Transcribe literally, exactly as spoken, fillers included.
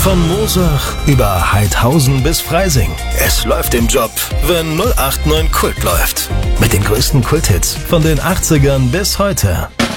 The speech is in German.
Von Moosach über Heidhausen bis Freising. Es läuft im Job, wenn null acht neun Kult läuft. Mit den größten Kulthits von den achtzigern bis heute.